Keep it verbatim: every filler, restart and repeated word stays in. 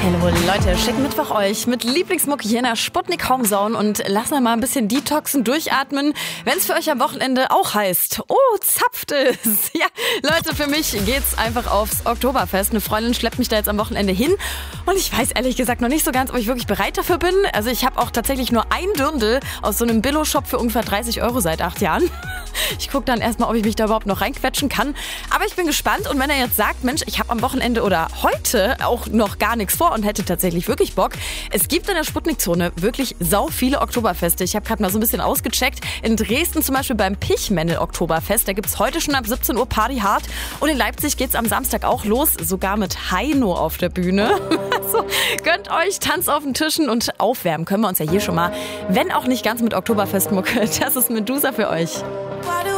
Hallo Leute, schicken Mittwoch euch mit Lieblingsmucke hier in der Sputnik Homezone und lassen wir mal ein bisschen detoxen, durchatmen, wenn es für euch am Wochenende auch heißt, oh, zapft es. Ja, Leute, für mich geht's einfach aufs Oktoberfest. Eine Freundin schleppt mich da jetzt am Wochenende hin und ich weiß ehrlich gesagt noch nicht so ganz, ob ich wirklich bereit dafür bin. Also ich habe auch tatsächlich nur ein Dirndl aus so einem Billo-Shop für ungefähr dreißig Euro seit acht Jahren. Ich gucke dann erstmal, ob ich mich da überhaupt noch reinquetschen kann. Aber ich bin gespannt und wenn er jetzt sagt, Mensch, ich habe am Wochenende oder heute auch noch gar nichts vor und hätte tatsächlich wirklich Bock. Es gibt in der Sputnik-Zone wirklich sau viele Oktoberfeste. Ich habe gerade mal so ein bisschen ausgecheckt. In Dresden zum Beispiel beim Pichmennel-Oktoberfest. Da gibt es heute schon ab siebzehn Uhr Party hard. Und in Leipzig geht es am Samstag auch los. Sogar mit Heino auf der Bühne. Also gönnt euch Tanz auf den Tischen und aufwärmen können wir uns ja hier schon mal. Wenn auch nicht ganz mit Oktoberfestmucke. Das ist Medusa für euch.